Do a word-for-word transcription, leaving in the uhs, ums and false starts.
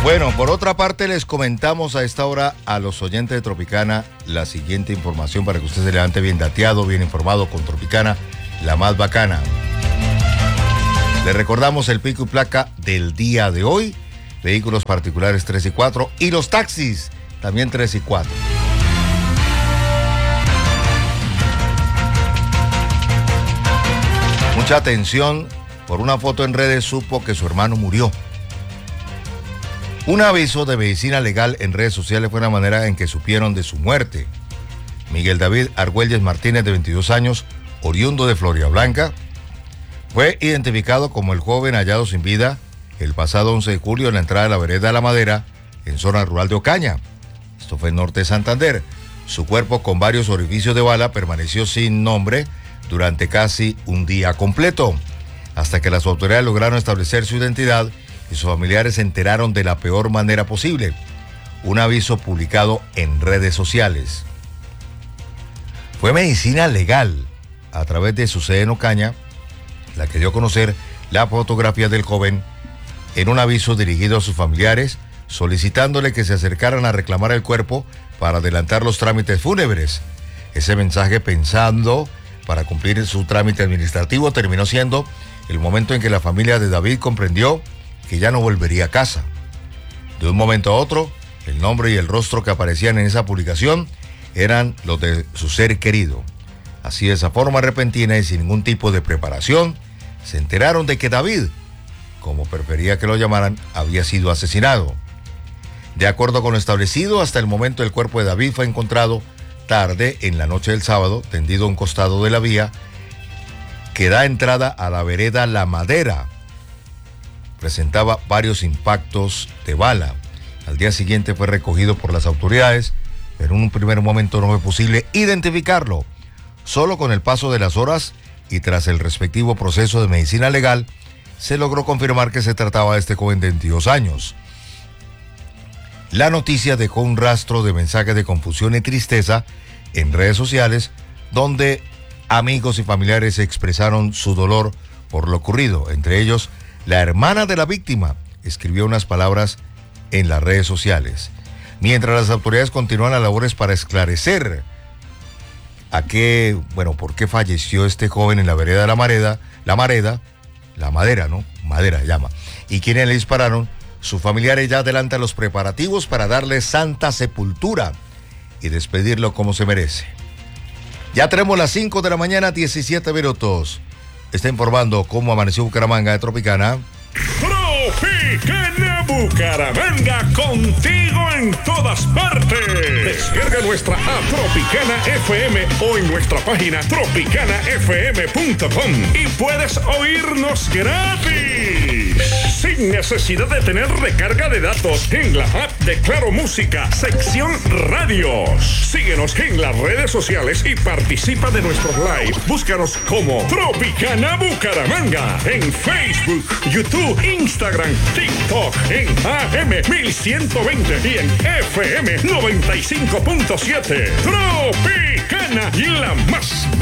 Bueno, por otra parte les comentamos a esta hora a los oyentes de Tropicana la siguiente información para que usted se levante bien dateado, bien informado con Tropicana, la más bacana. Le recordamos el pico y placa del día de hoy, vehículos particulares tres y cuatro y los taxis también tres y cuatro. Mucha atención, por una foto en redes supo que su hermano murió. Un aviso de medicina legal en redes sociales fue la manera en que supieron de su muerte. Miguel David Argüelles Martínez, de veintidós años, oriundo de Floridablanca, fue identificado como el joven hallado sin vida el pasado once de julio en la entrada de la vereda de La Madera, en zona rural de Ocaña. Esto fue en norte de Santander. Su cuerpo, con varios orificios de bala, permaneció sin nombre durante casi un día completo, hasta que las autoridades lograron establecer su identidad y sus familiares se enteraron de la peor manera posible. Un aviso publicado en redes sociales. Fue medicina legal, a través de su sede en Ocaña, la que dio a conocer la fotografía del joven en un aviso dirigido a sus familiares, solicitándole que se acercaran a reclamar el cuerpo para adelantar los trámites fúnebres. Ese mensaje, pensando para cumplir su trámite administrativo, terminó siendo el momento en que la familia de David comprendió que ya no volvería a casa. De un momento a otro, el nombre y el rostro que aparecían en esa publicación eran los de su ser querido. Así, de esa forma repentina y sin ningún tipo de preparación, se enteraron de que David, como prefería que lo llamaran, había sido asesinado. De acuerdo con lo establecido, hasta el momento el cuerpo de David fue encontrado tarde en la noche del sábado, tendido a un costado de la vía que da entrada a la vereda La Madera. Presentaba varios impactos de bala. Al día siguiente fue recogido por las autoridades, pero en un primer momento no fue posible identificarlo. Solo con el paso de las horas y tras el respectivo proceso de medicina legal, se logró confirmar que se trataba de este joven de veintidós años. La noticia dejó un rastro de mensajes de confusión y tristeza en redes sociales, donde amigos y familiares expresaron su dolor por lo ocurrido. Entre ellos, la hermana de la víctima escribió unas palabras en las redes sociales. Mientras las autoridades continúan las labores para esclarecer a qué, bueno, por qué falleció este joven en la vereda de La Mareda, La Mareda, La Madera, ¿no? Madera llama. Y quienes le dispararon, sus familiares ya adelantan los preparativos para darle santa sepultura y despedirlo como se merece. Ya tenemos las cinco de la mañana, diecisiete minutos. Está informando cómo amaneció Bucaramanga de Tropicana. Tropicana Bucaramanga, contigo en todas partes. Descarga nuestra app Tropicana F M o en nuestra página tropicana f m punto com y puedes oírnos gratis, sin necesidad de tener recarga de datos, en la app de Claro Música, sección radios. Síguenos en las redes sociales y participa de nuestros live. Búscanos como Tropicana Bucaramanga en Facebook, YouTube, Instagram, TikTok, en A M mil ciento veinte y en F M noventa y cinco punto siete. Tropicana, la más